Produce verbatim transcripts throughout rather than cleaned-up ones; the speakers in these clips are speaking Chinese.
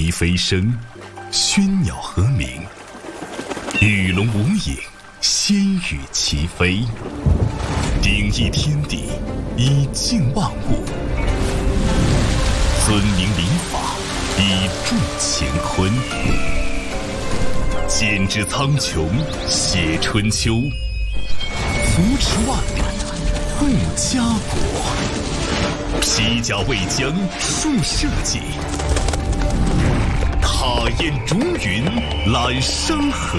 笛飞声，喧鸟和鸣，与龙无影，仙羽齐飞。顶一天地，以静万物；尊明礼法，以助乾坤。剪纸苍穹，写春秋；扶持万里，护家国。披甲为将，树社稷；踏烟逐云，揽山河。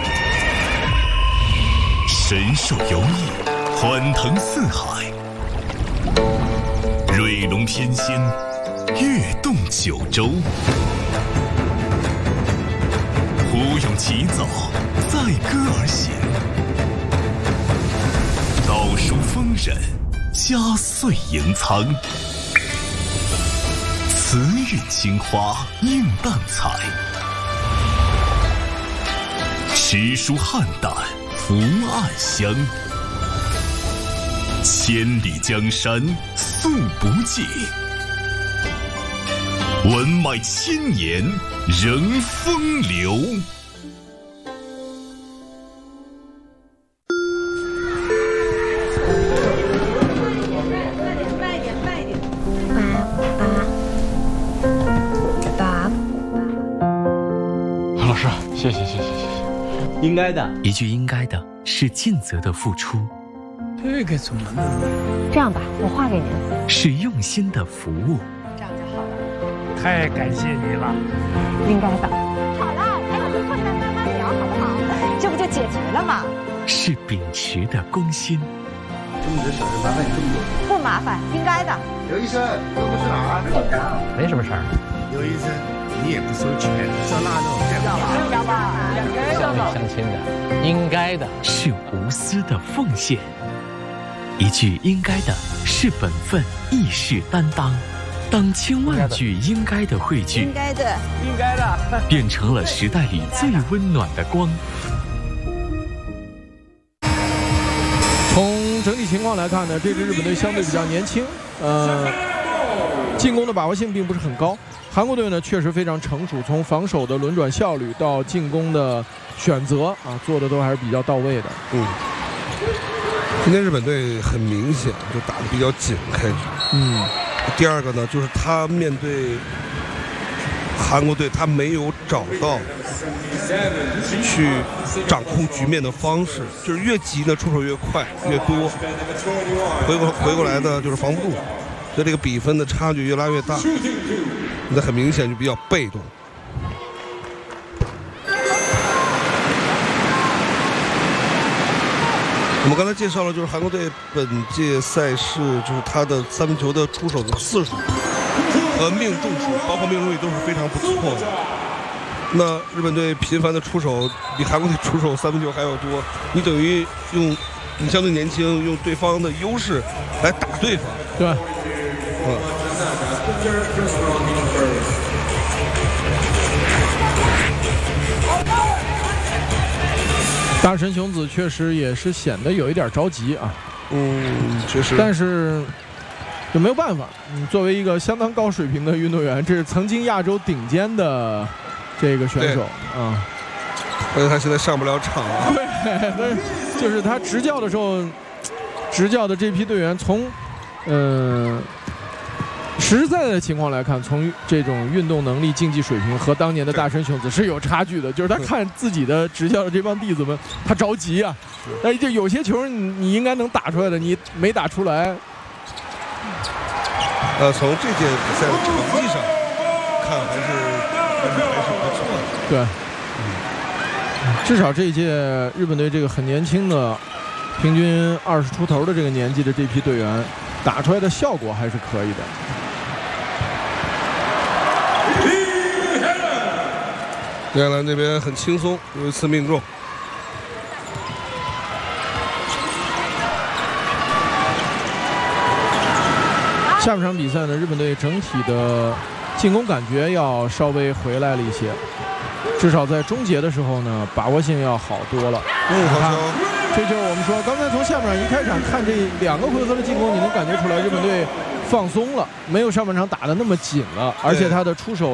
神兽游弋，欢腾四海；瑞龙翩跹，跃动九州。胡勇起早，载歌而行；倒数丰稔，加岁迎苍。慈韵青花映淡彩，诗书汉胆福暗香。千里江山素不尽，文脉千年仍风流。 谢谢谢谢谢谢，应该的。 一句应该的是尽责的付出， 这个怎么弄？ 这样吧，我画给您。 是用心的服务。 这样就好了。 太感谢你了。 应该的。好了，咱俩就坐下来慢慢聊，好不好？这不就解决了吗？ 是秉持的公心。 这么多小事麻烦你这么多？ 不麻烦，应该的。 刘医生，这不是哪儿？ 没什么事儿。 刘医生。你也不收钱，这腊肉要吧？要吧？两个人要吧？ 相亲的，应该的是无私的奉献。一句应该的是本分，亦是担当。当千万句应该的汇聚， 应该的， 应该的， 变成了时代里最温暖的光。 从整体情况来看呢，这支日本队相对比较年轻，呃，进攻的把握性并不是很高。韩国队呢确实非常成熟，从防守的轮转效率到进攻的选择啊，做的都还是比较到位的。 嗯，今天日本队很明显就打得比较紧开局。 嗯， 第二个呢，就是他面对韩国队，他没有找到去掌控局面的方式，就是越急呢出手越快越多，回过回过来呢就是防不住，所以这个比分的差距越拉越大。那很明显就比较被动。我们刚才介绍了，就是韩国队本届赛事就是他的三分球的出手的次数和命中数，包括命中率都是非常不错的。那日本队频繁的出手，比韩国队出手三分球还要多，你等于用你相对年轻，用对方的优势来打对方。 对， 嗯。 大神雄子确实也是显得有一点着急啊， 嗯，确实， 但是就没有办法。嗯，作为一个相当高水平的运动员，这是曾经亚洲顶尖的这个选手啊。 但是他现在上不了场啊。 对，就是他执教的时候，执教的这批队员从，嗯、呃。实实在在的情况来看，从这种运动能力、竞技水平和当年的大神雄子是有差距的。就是他看自己的执教的这帮弟子们，他着急啊。但就有些球你你应该能打出来的，你没打出来。 呃，从这届比赛的成绩上看，还是还是还是不错的。 对，嗯，至少这一届日本队这个很年轻的，平均二十出头的这个年纪的这批队员，打出来的效果还是可以的。 接下来那边很轻松，有一次命中。 下半场比赛呢，日本队整体的进攻感觉要稍微回来了一些，至少在终结的时候呢，把握性要好多了。 嗯，好球！ 这就是我们说，刚才从下半场一开场看这两个回合的进攻，你能感觉出来日本队放松了，没有上半场打得那么紧了，而且他的出手